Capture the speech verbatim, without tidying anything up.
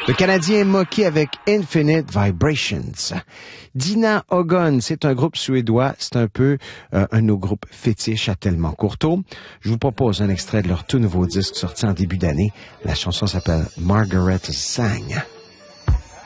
Le Canadien Moki avec Infinite Vibrations. Dina Ogon, c'est un groupe suédois. C'est un peu euh, un de nos groupes fétiches à Tellement Courteau. Je vous propose un extrait de leur tout nouveau disque sorti en début d'année. La chanson s'appelle Margaret Sang.